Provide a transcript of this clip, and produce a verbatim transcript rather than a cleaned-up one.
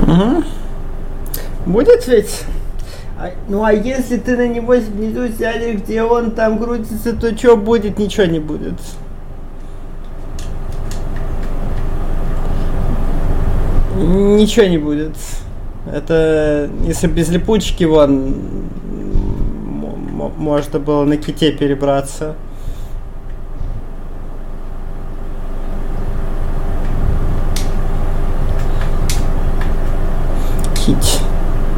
Угу. Будет ведь? А, ну а если ты на него внизу сядешь, где он там крутится, то что будет? Ничего не будет. Ничего не будет. Это если без липучки вон можно было на ките перебраться. Кить.